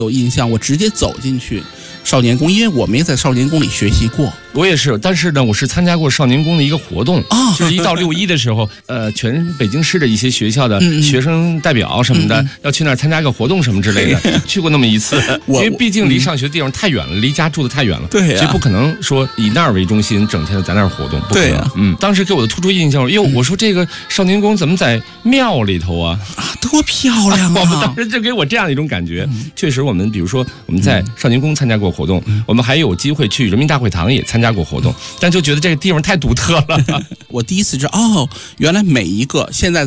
有印象，我直接走进去少年宫，因为我没在少年宫里学习过。 我也是，但是呢，我是参加过少年宫的一个活动，就是1到6一的时候，全北京市的一些学校的学生代表什么的，要去那儿参加个活动什么之类的，去过那么一次。因为毕竟离上学的地方太远了，离家住的太远了， 对呀， 所以不可能说以那儿为中心，整天的在那儿活动，不可能。 对呀， 当时给我的突出印象，因为我说这个少年宫怎么在庙里头啊， 多漂亮啊！ 我们当时就给我这样的一种感觉。确实，我们比如说我们在少年宫参加过活动，我们还有机会去人民大会堂也参加过活动，但就觉得这个地方太独特了。 我第一次知道，原来每一个现在